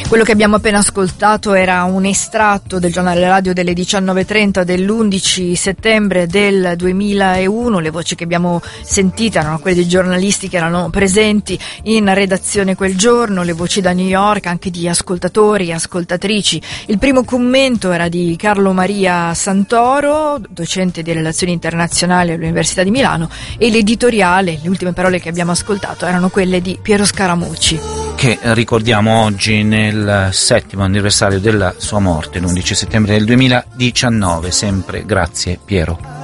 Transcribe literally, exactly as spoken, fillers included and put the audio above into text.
Quello che abbiamo appena ascoltato era un estratto del giornale radio delle diciannove e trenta dell'undici settembre del duemilauno. Le voci che abbiamo sentito erano quelle dei giornalisti che erano presenti in redazione quel giorno, le voci da New York, anche di ascoltatori e ascoltatrici. Il primo commento era di Carlo Maria Santoro, docente di relazioni internazionali all'Università di Milano, e l'editoriale, le ultime parole che abbiamo ascoltato erano quelle di Piero Scaramucci, che ricordiamo oggi nel settimo anniversario della sua morte, l'undici settembre del duemiladiciannove. Sempre grazie Piero.